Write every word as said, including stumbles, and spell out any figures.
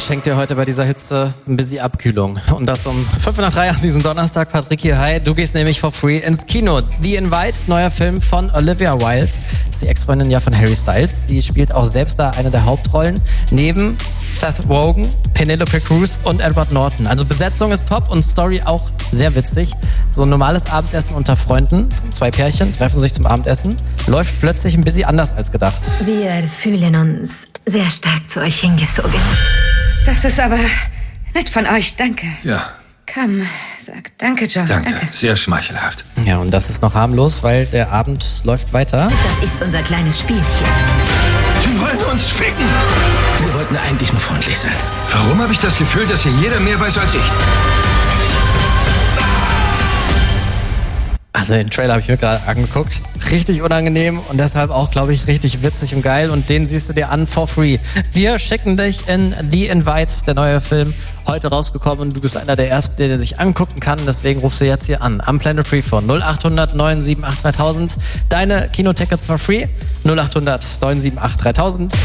schenkt dir heute bei dieser Hitze ein bisschen Abkühlung. Und das um fünf nach drei an diesem Donnerstag. Patrick hier, hi. Du gehst nämlich for free ins Kino. The Invite, neuer Film von Olivia Wilde. Ist die Ex-Freundin ja von Harry Styles. Die spielt auch selbst da eine der Hauptrollen. Neben Seth Rogen, Penelope Cruz und Edward Norton. Also Besetzung ist top und Story auch sehr witzig. So ein normales Abendessen unter Freunden. Zwei Pärchen treffen sich zum Abendessen. Läuft plötzlich ein bisschen anders als gedacht. Wir fühlen uns sehr stark zu euch hingezogen. Das ist aber nett von euch, danke. Ja. Komm, sag danke, John. Danke, danke. sehr schmeichelhaft. Ja, und das ist noch harmlos, weil der Abend läuft weiter. Das ist unser kleines Spielchen. Sie wollen uns ficken! Wir wollten eigentlich nur freundlich sein. Warum habe ich das Gefühl, dass hier jeder mehr weiß als ich? Also den Trailer habe ich mir gerade angeguckt. Richtig unangenehm und deshalb auch, glaube ich, richtig witzig und geil. Und den siehst du dir an for free. Wir schicken dich in The Invite, der neue Film, heute rausgekommen. Und du bist einer der Ersten, der sich angucken kann. Deswegen rufst du jetzt hier an, am Planet Freephone null acht hundert neun sieben acht dreitausend. Deine Kinotickets for free null acht hundert neun sieben acht dreitausend.